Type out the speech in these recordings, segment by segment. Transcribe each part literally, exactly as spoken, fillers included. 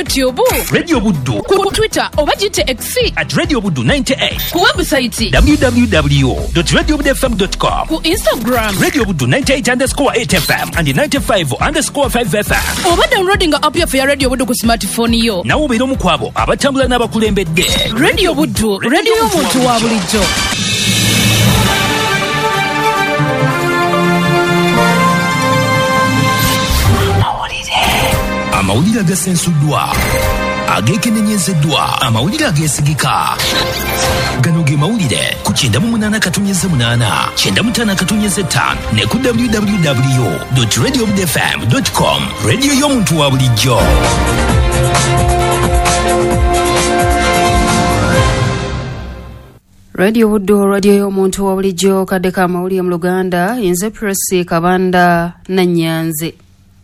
YouTube Radio Buddu, ku Twitter oba gite X at Radio Buddu ninety-eight, ku website w w w dot radio buddu f m dot com, ku Instagram Radio Buddu ninety-eight underscore eight F M and ninety-five underscore five F M. oba downloading app ya ya Radio Buddu ku smartphone yo. Nawo beera mu kwabo abatambula n'abakulembedde. Radio Buddu, radio y'omuntu wa bulijjo. Amawulire agasensuddwa, ageekenenyezeddwa, amawulire ageesigika. Gano ge mawulire ku kyenda mu munaana katonnyeze munaana, kyenda mu ttaano katonnyeze ttaano ne ku w w w dot radio buddu f m dot com, radio y'omuntu wa bulijjo. Radio Buddu, radio y'omuntu wa bulijjo. Kadde ka mawulire mu Luganda, nze Presi Kabanda Nanyanze.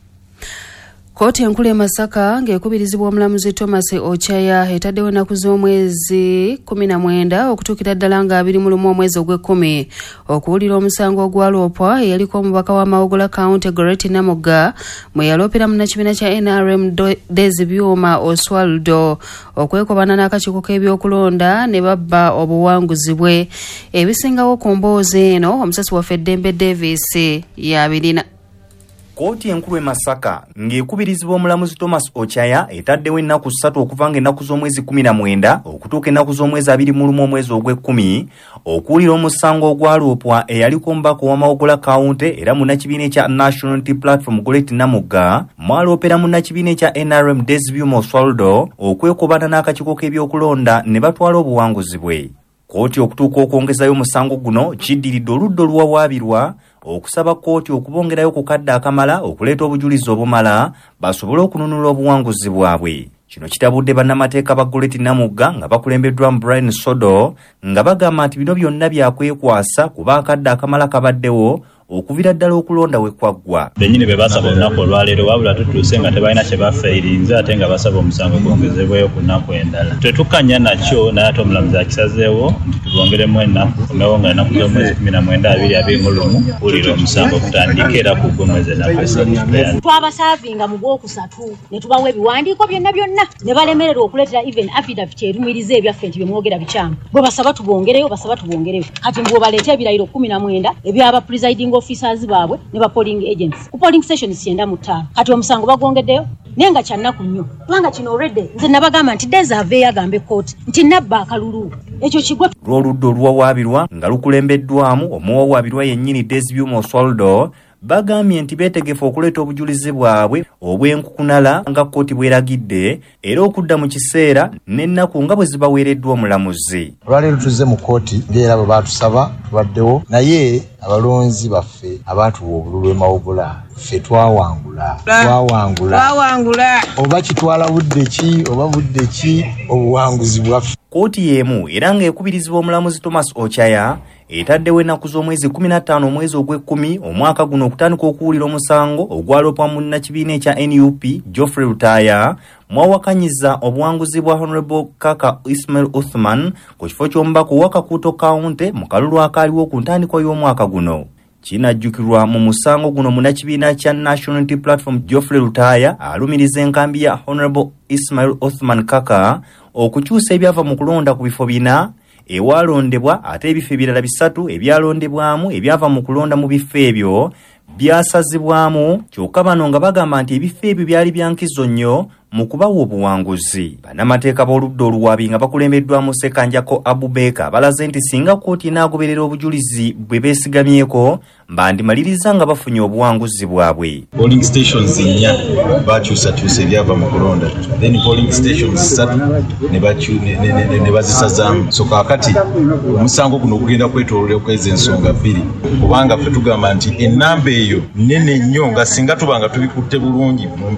Kooti enkulu e Masaka ng'ekubirizibwa omulamuzi Thomas Ochaya etaddewo ennaku z'omwezi kumi na mwenda okutuukira ddala nga abiri mu lumu omwezi ogw'ekkumi okuwulira omusango ogwaloopwa eyaliko omubaka wa Mawogola County Goreti Namuga mwe yaloopera munnakibiina kya N R M Dezi Byuma Oswaldo okwekobana n'akakiiko k'ebyokulonda ne babba obuwanguzi bwe. Ebisingawo ku mboozi eno omusasi waffe Dembe Davis y'abirina. Kooti enkulu e Masaka ng'ekubirizibwa omulamuzi Thomas Ochaya etaddewo ennaku ssatu okuva ng'ennaku z'omwezi kumi na mwenda okutuuka ennaku z'omwezi abiri mu lumu omwezi ogw'ekkumi okuwulira omusango ogwaloopwa eyaliko omubaka wa Mawogola County era munnakibiina ekya National Unity Platform Goreti Namuga mwaloopera munnakibiina ekya N R M Dezi Byuma Oswaldo okwekobana n'akakiiko k'ebyokulonda ne batwala obuwanguzi bwe. Kooti okutuuka okwongezayo omusango guno kiddiridde oludda oluwawaabirwa okusaba kooti okubongerayo ku kadde akamala okuleeta obujulizi obumala basobole okununula obuwanguzi bwabwe. Kino kitabudde bannamateeka ba Goreti Namuga nga bakulembeddwa mu Brian Sodo nga bagamba nti bino byonna byakwekwasa kuba akadde akamala kabaddewo okuvira ddala okulonda we kwaggwa. Bennyini be basaba olunaku olwaleero wabula tutuuse nga tebalina kye bafeerinze ate nga basaba omusango gwongezebweyo ku nnaku endala. Tetukkanya nakyo naye ate omulamuzi akisazeewo nti tubongeremu ennaku tumewo nga ennaku z'omwezi kumi na mwenda abiri abiri mu lumu kuwulira omusango okutandika era ku gw'omwezi ennaku esatu. Twabasaavinga mu gwokusatu ne tubawa ebiwandiiko byonna byonna ne balemererwa okuleetera even affidavit erumiriza ebyaffe nti bye mwogera bikyamu. Bwe basaba tubongereyo basaba tubongereyo kati mbwe baleeta ebirayiro kumi na mwenda ebyaba presiding officers baabwe ne ba polling agents ku polling station kyenda mu ttaano kati omusango bagwongeddeyo nenga kyannaku nnyo kubanga kino already nze nabagamba nti Deserve yagambe kooti nti nabba akalulu ekyo kigwa lw'oludda oluwawaabirwa nga lukulembeddwamu omuwawaabirwa yennyini Dezi Byuma Oswaldo bagambye nti beetegefu okuleeta obujulizi bwabwe obw'enkukunala nga kkooti bweragidde era okudda mu kiseera n'ennaku nga bwe zibaweereddwa omulamuzi. Olwaleero tuzze mu kkooti ng'era bwe baatusaba tubaddewo naye abalonzi baffe abaatuwa obululu e Mawogola ffe twawangula twawangula twawangula oba kitwala budde ki oba budde ki obuwanguzi bwaffe. Kkooti y'emu era ng'ekubirizibwa omulamuzi Thomas Ochaya etaddewo ennaku z'omwezi kumi na ttaano omwezi ogw'ekkumi omwaka guno okutandika okuwulira omusango ogwaloopwa munnakibiina ekya N U P Geoffrey Lutaya mwawakanyiza obuwanguzi bwa Honorable Kaka Ismail Uthman ku kifo ky'omubaka owa Kakuuto County mu kalulu akaaliwo ku ntandikwa y'omwaka guno. Kinajjukirwa mu musango guno munnakibiina kya National Unity Platform Geoffrey Lutaya alumiriza enkambi ya Honorable Ismail Uthman Kaka okukyusa ebyava mu kulonda ku bifo bina ewalondebwa ate ebifo ebirala bisatu ebyalondebwamu ebyava mu kulonda mu bifo ebyo byasazibwamu kyokka bano nga bagamba nti ebifo ebyo byali byankizo nnyo mu kubawa obuwanguzi. Bannamateeka b'oludda oluwaabi nga bakulembeddwamu Ssekanjako Abubeka balaze nti singa kkooti enaagoberera obujulizi bwe beesigamyeko bandimaliriza nga bafunye obuwanguzi bwabwe. Polling stations nnya bakyusakyusa ebyava mu kulonda then polling stations ssatu ne bazisazaamu. So kaakati omusango guno ogugenda kwetoolera okweza ensonga bbiri kubanga ffe tugamba nti ennamba eyo nnene nnyo nga singa tuba nga tubikutte bulungi